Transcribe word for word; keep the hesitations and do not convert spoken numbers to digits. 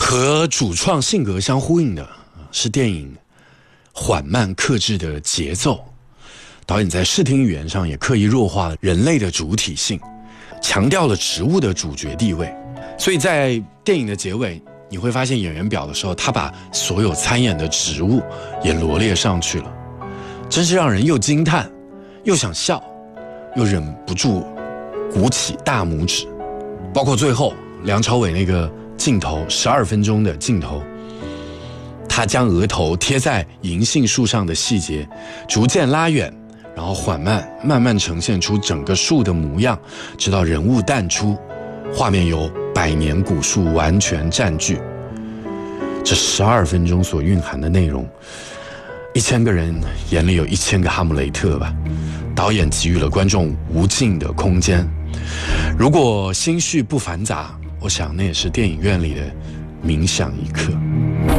和主创性格相呼应的是电影缓慢克制的节奏。导演在视听语言上也刻意弱化了人类的主体性，强调了植物的主角地位。所以在电影的结尾，你会发现演员表的时候，他把所有参演的植物也罗列上去了，真是让人又惊叹又想笑，又忍不住鼓起大拇指。包括最后梁朝伟那个镜头，十二分钟的镜头，他将额头贴在银杏树上的细节逐渐拉远，然后缓慢慢慢呈现出整个树的模样，直到人物淡出，画面由百年古树完全占据。这十二分钟所蕴含的内容，一千个人眼里有一千个哈姆雷特吧。导演给予了观众无尽的空间。如果心绪不繁杂，我想那也是电影院里的冥想一刻。